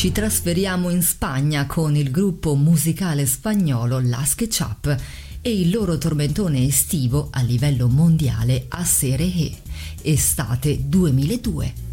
Ci trasferiamo in Spagna con il gruppo musicale spagnolo Las Ketchup e il loro tormentone estivo a livello mondiale A Sere He, estate 2002.